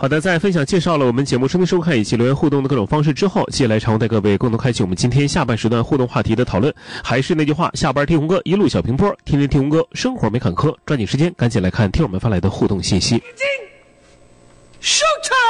好的，在分享介绍了我们节目收听收看以及留言互动的各种方式之后，接下来常会带各位共同开启我们今天下半时段互动话题的讨论。还是那句话，下班听红歌，一路小平坡，天天听红歌，生活没坎坷。抓紧时间，赶紧来看听友们发来的互动信息。 Showtime!